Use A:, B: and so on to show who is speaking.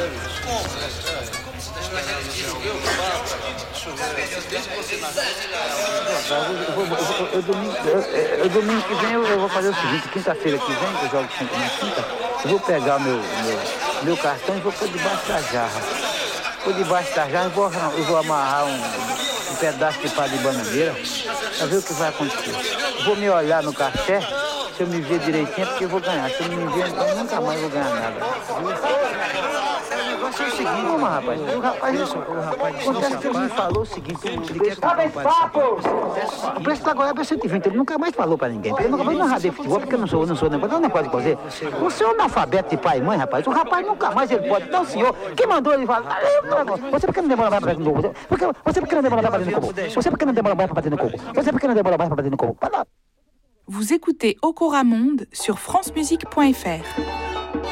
A: Domingo que vem eu vou fazer o seguinte, quinta-feira que vem, eu jogo sempre na quinta, eu vou pegar meu cartão e vou pôr debaixo da jarra. Por debaixo da jarra eu vou amarrar um pedaço de pá de bananeira para ver o que vai acontecer. Vou me olhar no café, se eu me ver direitinho é porque eu vou ganhar. Se eu não me ver, então eu nunca mais vou ganhar nada. O negócio é o seguinte, vamos, rapaz. O rapaz que ele me falou o seguinte, o preço da goiaba é 120, ele nunca mais falou pra ninguém. Eu nunca mais narrei futebol, porque eu não sou negócio, eu não posso fazer. O senhor é analfabeto de pai e mãe, rapaz, o rapaz nunca mais ele pode. Não, senhor, quem mandou ele falar? Você por que não demora mais pra bater no coco? Você por que não demora mais pra bater no coco? Você por que não demora mais pra bater no coco? Você por que não demora mais pra bater no coco?
B: Vous écoutez Okora Monde sur francemusique.fr.